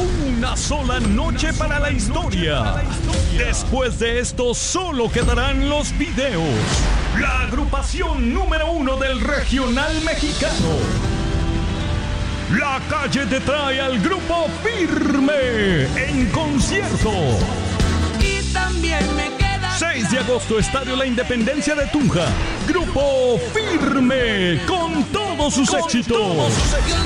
Una sola noche para la historia. Después de esto solo quedarán los videos. La agrupación número 1 del regional mexicano. La Calle te trae al Grupo Firme en concierto. Y también me queda 6 de agosto, Estadio La Independencia de Tunja. Grupo Firme con todos sus éxitos.